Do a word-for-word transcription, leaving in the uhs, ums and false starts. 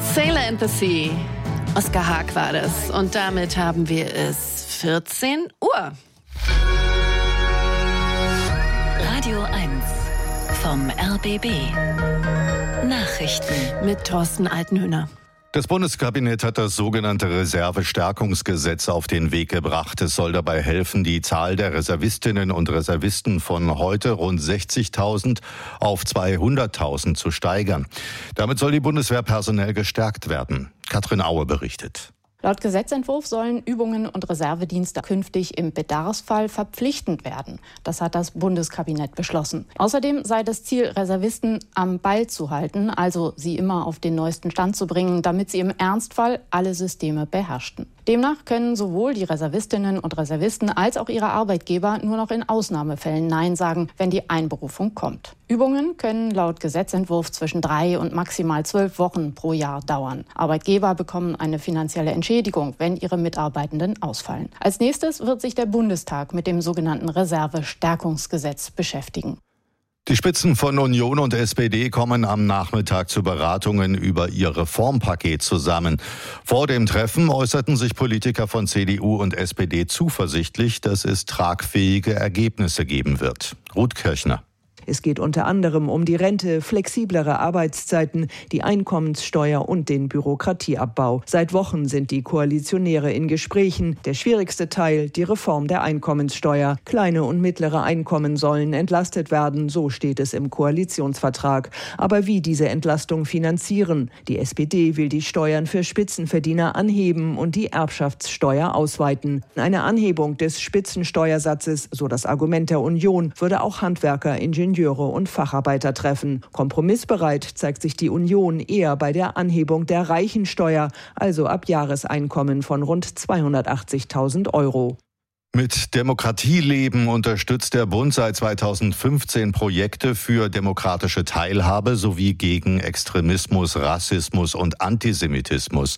Sailor and the Sea. Oskar Haag war das. Und damit haben wir es vierzehn Uhr. Radio eins vom R B B. Nachrichten mit Thorsten Altenhöhner. Das Bundeskabinett hat das sogenannte Reservestärkungsgesetz auf den Weg gebracht. Es soll dabei helfen, die Zahl der Reservistinnen und Reservisten von heute rund sechzigtausend auf zweihunderttausend zu steigern. Damit soll die Bundeswehr personell gestärkt werden. Katrin Aue berichtet. Laut Gesetzentwurf sollen Übungen und Reservedienste künftig im Bedarfsfall verpflichtend werden. Das hat das Bundeskabinett beschlossen. Außerdem sei das Ziel, Reservisten am Ball zu halten, also sie immer auf den neuesten Stand zu bringen, damit sie im Ernstfall alle Systeme beherrschten. Demnach können sowohl die Reservistinnen und Reservisten als auch ihre Arbeitgeber nur noch in Ausnahmefällen Nein sagen, wenn die Einberufung kommt. Übungen können laut Gesetzentwurf zwischen drei und maximal zwölf Wochen pro Jahr dauern. Arbeitgeber bekommen eine finanzielle Entschädigung, wenn ihre Mitarbeitenden ausfallen. Als nächstes wird sich der Bundestag mit dem sogenannten Reservestärkungsgesetz beschäftigen. Die Spitzen von Union und S P D kommen am Nachmittag zu Beratungen über ihr Reformpaket zusammen. Vor dem Treffen äußerten sich Politiker von C D U und S P D zuversichtlich, dass es tragfähige Ergebnisse geben wird. Ruth Kirchner. Es geht unter anderem um die Rente, flexiblere Arbeitszeiten, die Einkommenssteuer und den Bürokratieabbau. Seit Wochen sind die Koalitionäre in Gesprächen. Der schwierigste Teil, die Reform der Einkommenssteuer. Kleine und mittlere Einkommen sollen entlastet werden, so steht es im Koalitionsvertrag. Aber wie diese Entlastung finanzieren? Die S P D will die Steuern für Spitzenverdiener anheben und die Erbschaftssteuer ausweiten. Eine Anhebung des Spitzensteuersatzes, so das Argument der Union, würde auch Handwerker, Ingenieure und Facharbeiter treffen. Kompromissbereit zeigt sich die Union eher bei der Anhebung der Reichensteuer, also ab Jahreseinkommen von rund zweihundertachtzigtausend Euro. Mit Demokratieleben unterstützt der Bund seit zweitausendfünfzehn Projekte für demokratische Teilhabe sowie gegen Extremismus, Rassismus und Antisemitismus.